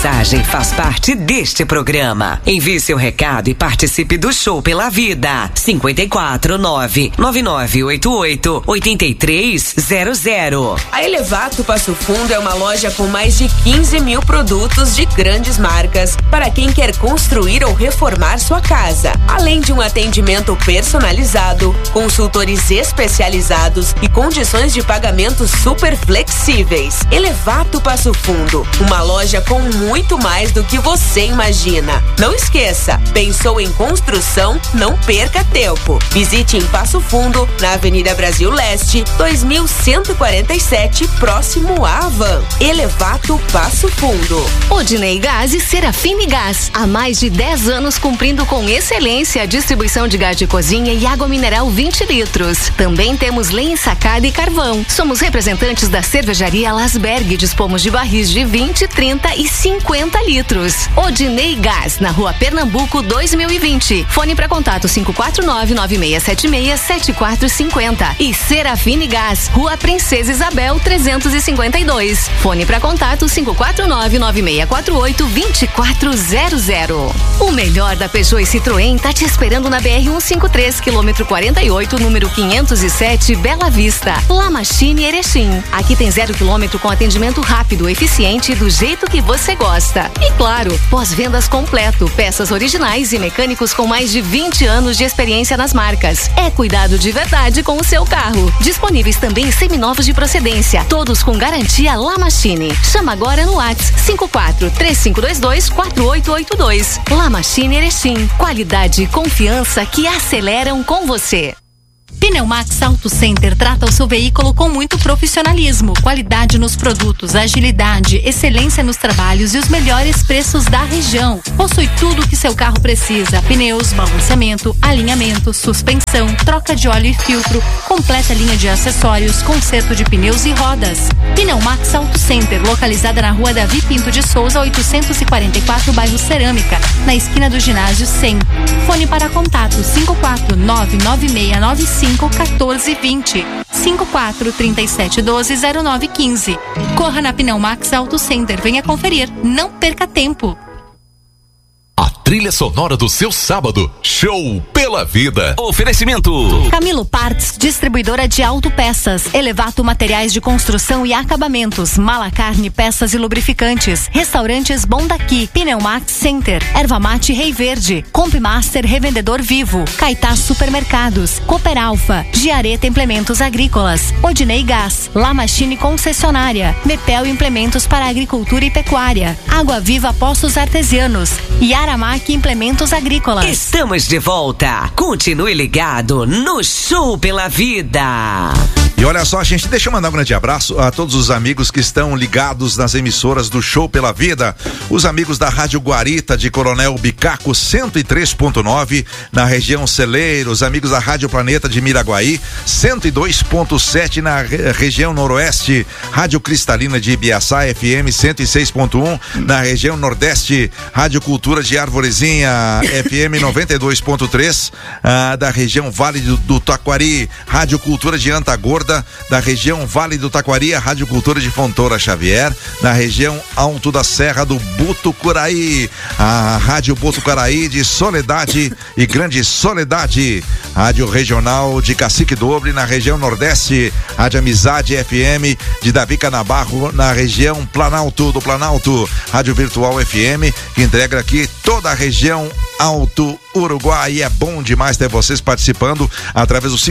mensagem faz parte deste programa. Envie seu recado e participe do Show pela Vida. 549-9988-8300. A Elevato Passo Fundo é uma loja com mais de 15 mil produtos de grandes marcas para quem quer construir ou reformar sua casa. Além de um atendimento personalizado, consultores especializados e condições de pagamento super flexíveis. Elevato Passo Fundo, uma loja com muito mais do que você imagina. Não esqueça, pensou em construção? Não perca tempo. Visite em Passo Fundo, na Avenida Brasil Leste, 2147, próximo à Havan. Elevato Passo Fundo. Odinei Gás e Serafine Gás. Há mais de 10 anos cumprindo com excelência a distribuição de gás de cozinha e água mineral 20 litros. Também temos lenha ensacada e carvão. Somos representantes da cervejaria Lasberg. Dispomos de barris de 20, 30 e 50 litros. Odinei Gás, na Rua Pernambuco 2020. Fone para contato 549-9676-7450. E Serafine Gás, Rua Princesa Isabel 352. Fone para contato 549-9648-2400. O melhor da Peugeot e Citroën tá te esperando na BR-153, quilômetro 48, número 507, Bela Vista. La Machine Erechim. Aqui tem 0 quilômetro com atendimento rápido, eficiente e do jeito que você gosta. E claro, pós-vendas completo, peças originais e mecânicos com mais de 20 anos de experiência nas marcas. É cuidado de verdade com o seu carro. Disponíveis também seminovos de procedência, todos com garantia La Machine. Chama agora no WhatsApp 54-3522-4882. La Machine Erechim. Qualidade e confiança que aceleram com você. Pneumax Auto Center trata o seu veículo com muito profissionalismo, qualidade nos produtos, agilidade, excelência nos trabalhos e os melhores preços da região. Possui tudo o que seu carro precisa: pneus, balanceamento, alinhamento, suspensão, troca de óleo e filtro, completa linha de acessórios, conserto de pneus e rodas. Pneumax Auto Center, localizada na Rua Davi Pinto de Souza, 844, bairro Cerâmica, na esquina do ginásio 100. Fone para contato 5499695 1420 5437120915. Corra na Pneumax Auto Center, venha conferir, não perca tempo. A trilha sonora do seu sábado, Show pela Vida. Oferecimento Camilo Parts, distribuidora de autopeças, Elevato Materiais de Construção e Acabamentos, Malacarne Peças e Lubrificantes, Restaurantes Bom Daqui, Pneumax Center, Erva Mate Rei Verde, Compmaster Revendedor Vivo, Caetá Supermercados, Cooper Alfa, Giareta Implementos Agrícolas, Odinei Gás, La Machine Concessionária, Mepel Implementos para Agricultura e Pecuária, Água Viva Poços Artesianos e Aramac Implementos Agrícolas. Estamos de volta. Continue ligado no Show pela Vida. E olha só, gente, deixa eu mandar um grande abraço a todos os amigos que estão ligados nas emissoras do Show pela Vida. Os amigos da Rádio Guarita de Coronel Bicaco 103.9 na região Celeiro, os amigos da Rádio Planeta de Miraguaí 102.7 na região Noroeste, Rádio Cristalina de Ibiaçá FM 106.1 na região Nordeste, Rádio Cultura de Arvorezinha FM 92.3 da região Vale do Taquari, Rádio Cultura de Antagorda da região Vale do Taquari, a Rádio Cultura de Fontoura Xavier, na região Alto da Serra do Botucuraí, a Rádio Botucaraí de Soledade e Grande Soledade, Rádio Regional de Cacique Dobre, na região Nordeste, Rádio Amizade FM de Davi Canabarro, na região Planalto do Planalto, Rádio Virtual FM, que entrega aqui toda a região Alto Uruguai. É bom demais ter vocês participando através do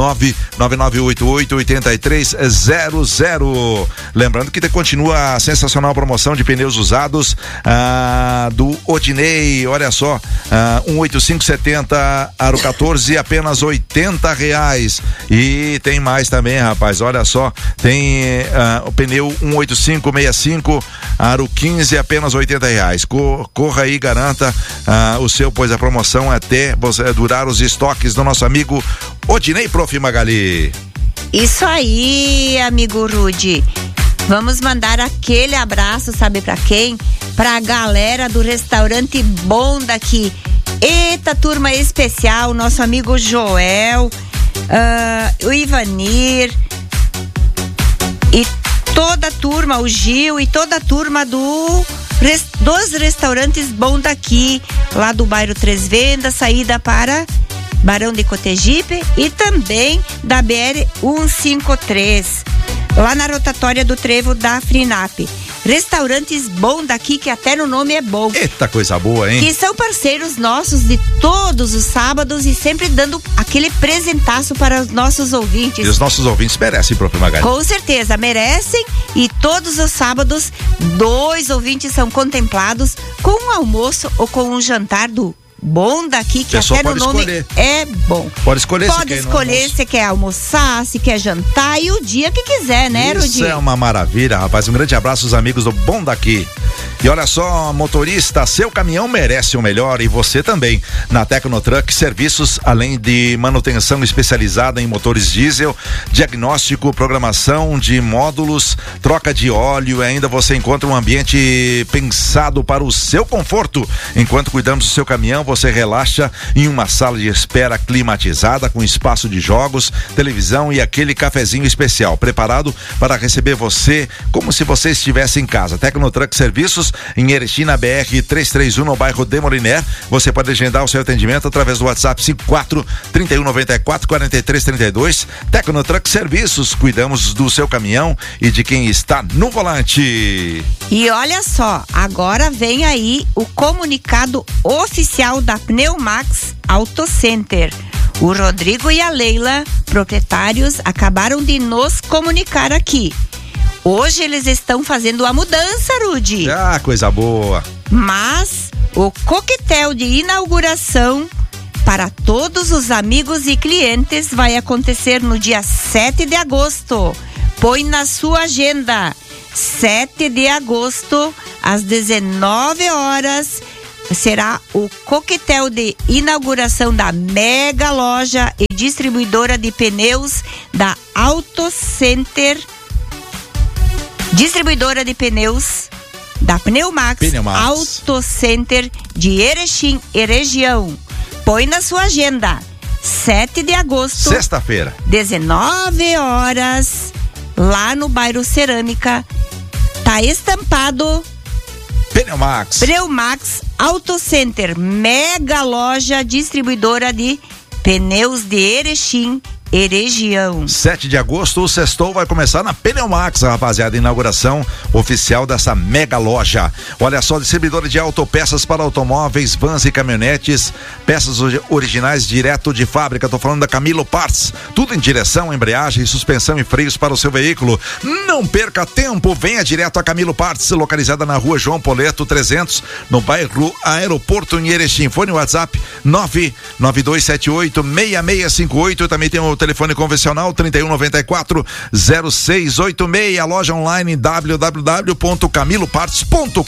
549-9988-8300. Lembrando que continua a sensacional promoção de pneus usados do Odinei. Olha só, 18570 aro 14, apenas R$80. E tem mais também, rapaz. Olha só, tem o pneu 18565 aro 15, apenas R$80. Corra aí, garanta o seu, pois a promoção é até durar os estoques do nosso amigo Odinei, Prof. Magali. Isso aí, amigo Rudy. Vamos mandar aquele abraço, sabe pra quem? Pra galera do restaurante Bom Daqui. Eita, turma especial, nosso amigo Joel, o Ivanir e toda a turma, o Gil e toda a turma do dos restaurantes Bom Daqui, lá do bairro Três Vendas, saída para Barão de Cotegipe, e também da BR-153, lá na rotatória do trevo da Frinap. Restaurantes Bom Daqui, que até no nome é bom. Eita, coisa boa, hein? Que são parceiros nossos de todos os sábados e sempre dando aquele presentaço para os nossos ouvintes. E os nossos ouvintes merecem, próprio Magali. Com certeza, merecem, e todos os sábados 2 ouvintes são contemplados com um almoço ou com um jantar do Bom Daqui, que até no nome é bom. Pode escolher se quer almoçar, se quer jantar, e o dia que quiser, né, Rudi? Isso é uma maravilha, rapaz. Um grande abraço aos amigos do Bom Daqui. E olha só, motorista, seu caminhão merece o melhor, e você também. Na Tecnotruck, serviços além de manutenção especializada em motores diesel, diagnóstico, programação de módulos, troca de óleo, e ainda você encontra um ambiente pensado para o seu conforto. Enquanto cuidamos do seu caminhão, você relaxa em uma sala de espera climatizada, com espaço de jogos, televisão e aquele cafezinho especial, preparado para receber você como se você estivesse em casa. Tecnotruck Serviços, em Erechim, na BR 331, no bairro Demoliner. Você pode agendar o seu atendimento através do WhatsApp 54-3194-4332. Tecnotruck Serviços, cuidamos do seu caminhão e de quem está no volante. E olha só, agora vem aí o comunicado oficial da Pneumax Auto Center. O Rodrigo e a Leila, proprietários, acabaram de nos comunicar aqui. Hoje eles estão fazendo a mudança, Rudi. Ah, coisa boa. Mas o coquetel de inauguração para todos os amigos e clientes vai acontecer no dia 7 de agosto. Põe na sua agenda. 7 de agosto, às 19 horas, será o coquetel de inauguração da mega loja e distribuidora de pneus da Auto Center. Distribuidora de pneus da Pneumax Auto Center de Erechim e região. Põe na sua agenda. 7 de agosto, sexta-feira, 19 horas, lá no bairro Cerâmica. Tá estampado Pneumax Auto Center, mega loja distribuidora de pneus de Erechim e região. 7 de agosto, o sextou vai começar na Pneumax, rapaziada. Inauguração oficial dessa mega loja. Olha só, distribuidora de autopeças para automóveis, vans e caminhonetes, peças originais direto de fábrica. Tô falando da Camilo Parts. Tudo em direção, embreagem, suspensão e freios para o seu veículo. Não perca tempo, venha direto a Camilo Parts, localizada na rua João Poleto 300, no bairro Aeroporto em Erechim. Fone WhatsApp 992786658. Também tem o telefone convencional 3194-0686. A loja online www.camiloparts.com.br.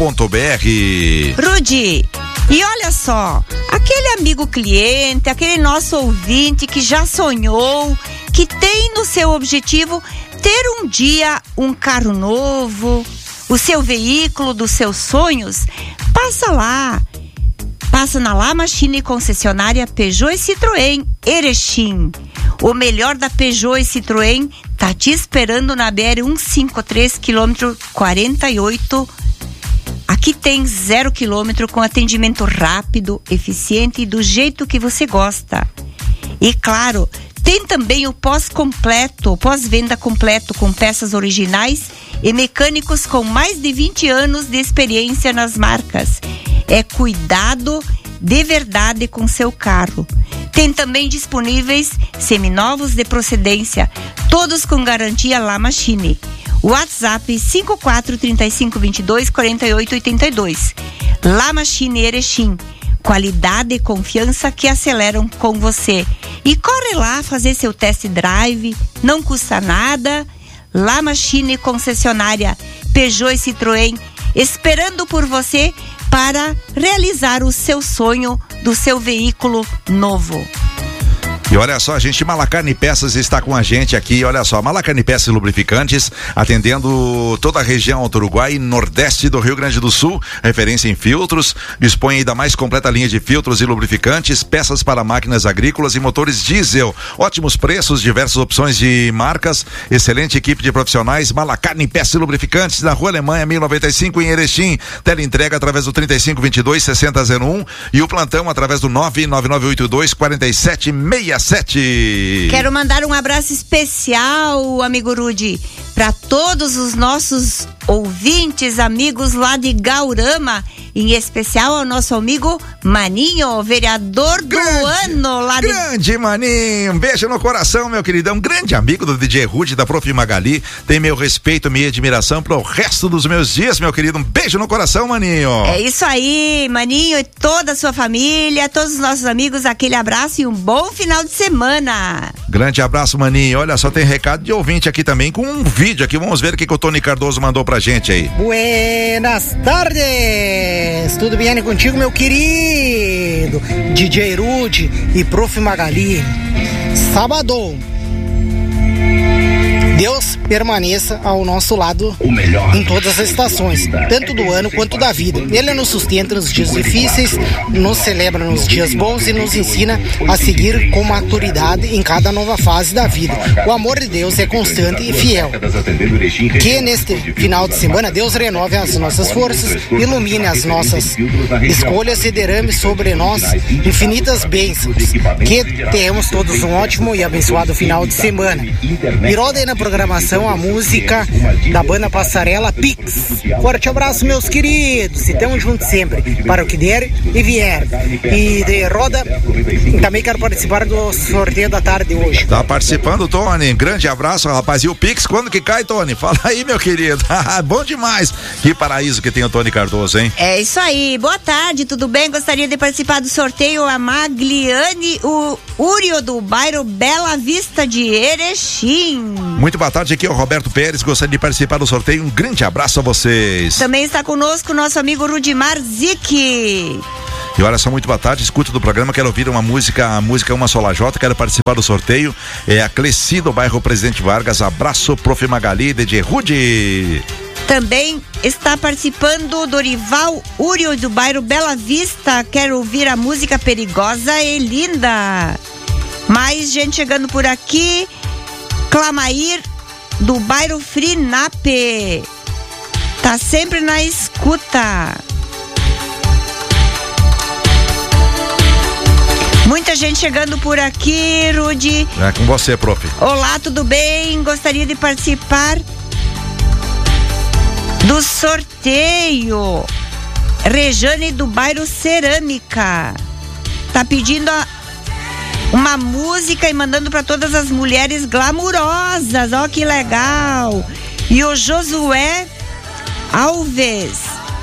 Rudi, e olha só, aquele amigo cliente, aquele nosso ouvinte que já sonhou, que tem no seu objetivo ter um dia um carro novo, o seu veículo dos seus sonhos, passa na La Machine concessionária Peugeot e Citroën Erechim. O melhor da Peugeot e Citroën tá te esperando na BR-153, quilômetro 48. Aqui tem 0 quilômetro com atendimento rápido, eficiente e do jeito que você gosta. E claro, tem também o pós-venda completo com peças originais e mecânicos com mais de 20 anos de experiência nas marcas. É cuidado de verdade com seu carro. Tem também disponíveis seminovos de procedência, todos com garantia La Machine. WhatsApp 5435224882. La Machine Erechim. Qualidade e confiança que aceleram com você. E corre lá fazer seu test drive, não custa nada. La Machine concessionária Peugeot e Citroën, esperando por você para realizar o seu sonho do seu veículo novo. E olha só, gente, Malacarne Peças está com a gente aqui, olha só, Malacarne Peças e Lubrificantes, atendendo toda a região do Uruguai e nordeste do Rio Grande do Sul, referência em filtros, dispõe aí da mais completa linha de filtros e lubrificantes, peças para máquinas agrícolas e motores diesel, ótimos preços, diversas opções de marcas, excelente equipe de profissionais. Malacarne Peças e Lubrificantes, na Rua Alemanha 1095 em Erechim, teleentrega através do 3522-6001 e o plantão através do 99982-4767. Quero mandar um abraço especial, amigo Rudy, para todos os nossos ouvintes, amigos lá de Gaurama, em especial ao nosso amigo Maninho, vereador do ano lá de... Grande Maninho, um beijo no coração, meu queridão, grande amigo do DJ Rudy, da Prof. Magali, tem meu respeito, minha admiração pro resto dos meus dias, meu querido, um beijo no coração, Maninho. É isso aí, Maninho e toda a sua família, todos os nossos amigos, aquele abraço e um bom final de semana. Grande abraço, Maninho, olha só, tem recado de ouvinte aqui também, com um vídeo aqui, vamos ver o que o Tony Cardoso mandou pra gente aí. Buenas tardes! Tudo bem contigo, meu querido DJ Rudy e Prof. Magali? Sábado, Deus permaneça ao nosso lado em todas as estações, tanto do ano quanto da vida. Ele nos sustenta nos dias difíceis, nos celebra nos dias bons e nos ensina a seguir com maturidade em cada nova fase da vida. O amor de Deus é constante e fiel. Que neste final de semana Deus renove as nossas forças, ilumine as nossas escolhas e derrame sobre nós infinitas bênçãos. Que tenhamos todos um ótimo e abençoado final de semana. E rodem na programação a música da banda Passarela Pix. Forte abraço, meus queridos, e tamo junto sempre, para o que der e vier. E de roda, também quero participar do sorteio da tarde hoje. Tá participando, Tony, grande abraço, rapaz. E o Pix, quando que cai, Tony? Fala aí, meu querido. Bom demais. Que paraíso que tem o Tony Cardoso, hein? É isso aí, boa tarde, tudo bem? Gostaria de participar do sorteio a Magliane, o Urio do bairro Bela Vista de Erechim. Muito boa tarde, aqui é o Roberto Pérez, gostaria de participar do sorteio, um grande abraço a vocês. Também está conosco o nosso amigo Rudimar Zic. E olha só, muito boa tarde, escuta do programa, quero ouvir a música Uma Só Lajota, quero participar do sorteio, é a Cleci do bairro Presidente Vargas, abraço, Prof. Magali, DJ Rudy. Também está participando Dorival Urio do bairro Bela Vista, quero ouvir a música Perigosa e Linda. Mais gente chegando por aqui, Clamair do bairro Frinape, tá sempre na escuta. Muita gente chegando por aqui, Rudy. É com você, prof. Olá, tudo bem? Gostaria de participar do sorteio. Rejane do bairro Cerâmica tá pedindo uma música e mandando para todas as mulheres glamurosas. Ó, que legal. E o Josué Alves.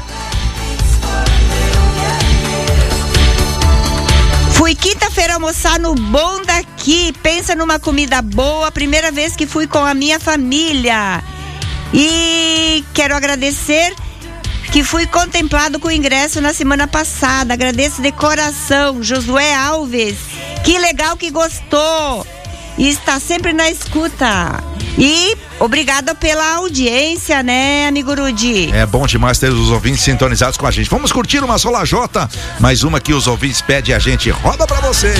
Fui quinta-feira almoçar no Bom Daqui. Pensa numa comida boa. Primeira vez que fui com a minha família. E quero agradecer que fui contemplado com o ingresso na semana passada. Agradeço de coração, Josué Alves. Que legal que gostou. E está sempre na escuta. E obrigada pela audiência, né, amigo Rudy? É bom demais ter os ouvintes sintonizados com a gente. Vamos curtir uma Só Lajota. Mais uma que os ouvintes pedem a gente. Roda pra você.